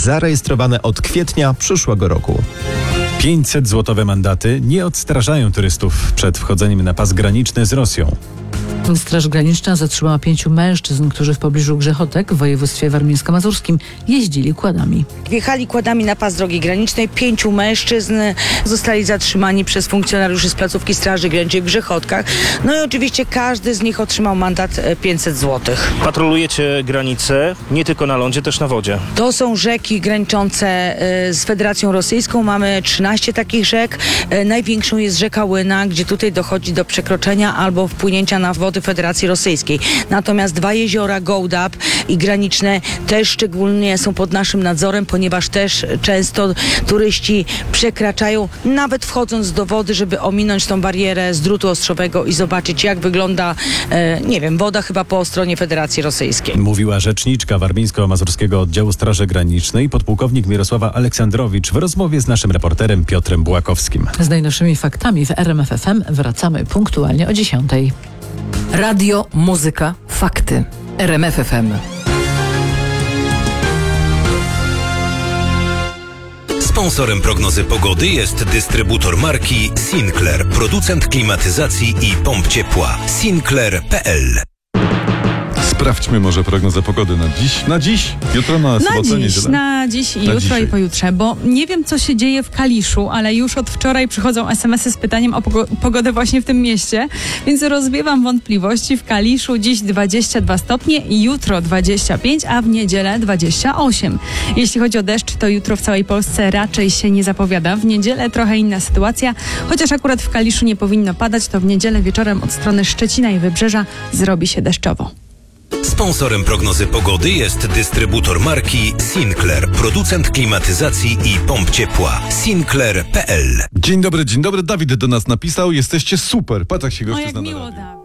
zarejestrowane od kwietnia przyszłego roku. 500-złotowe mandaty nie odstraszają turystów przed wchodzeniem na pas graniczny z Rosją. Straż Graniczna zatrzymała 5 mężczyzn, którzy w pobliżu Grzechotek w województwie warmińsko-mazurskim jeździli quadami. Wjechali quadami na pas drogi granicznej. 5 mężczyzn zostali zatrzymani przez funkcjonariuszy z placówki Straży Granicznej w Grzechotkach. No i oczywiście każdy z nich otrzymał mandat 500 zł. Patrolujecie granice nie tylko na lądzie, też na wodzie. To są rzeki graniczące z Federacją Rosyjską. Mamy 13 takich rzek. Największą jest rzeka Łyna, gdzie tutaj dochodzi do przekroczenia albo wpłynięcia na wody Federacji Rosyjskiej. Natomiast 2 jeziora, Gołdap i graniczne, też szczególnie są pod naszym nadzorem, ponieważ też często turyści przekraczają, nawet wchodząc do wody, żeby ominąć tą barierę z drutu ostrzowego i zobaczyć, jak wygląda, woda chyba po stronie Federacji Rosyjskiej. Mówiła rzeczniczka Warmińsko-Mazurskiego Oddziału Straży Granicznej, podpułkownik Mirosława Aleksandrowicz w rozmowie z naszym reporterem Piotrem Bułakowskim. Z najnowszymi faktami w RMF FM wracamy punktualnie o 10:00. Radio, muzyka, fakty. RMF FM. Sponsorem prognozy pogody jest dystrybutor marki Sinclair, producent klimatyzacji i pomp ciepła. Sinclair.pl. Sprawdźmy może prognozę pogody na dziś, jutro, na sobotę, niedzielę. Na dziś i jutro dzisiaj. I pojutrze, bo nie wiem, co się dzieje w Kaliszu, ale już od wczoraj przychodzą SMS-y z pytaniem o pogodę właśnie w tym mieście, więc rozwiewam wątpliwości. W Kaliszu dziś 22 stopnie, jutro 25, a w niedzielę 28. Jeśli chodzi o deszcz, to jutro w całej Polsce raczej się nie zapowiada. W niedzielę trochę inna sytuacja, chociaż akurat w Kaliszu nie powinno padać, to w niedzielę wieczorem od strony Szczecina i Wybrzeża zrobi się deszczowo. Sponsorem prognozy pogody jest dystrybutor marki Sinclair, producent klimatyzacji i pomp ciepła. Sinclair.pl. Dzień dobry. Dawid do nas napisał, jesteście super. Patrz, jak się O, gościu jak zna na miło, radiu. Dawid.